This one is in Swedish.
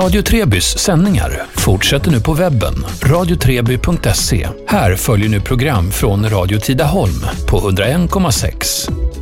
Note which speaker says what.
Speaker 1: Radio Trebys sändningar fortsätter nu på webben, radiotreby.se. Här följer nu program från Radio Tidaholm på 101,6.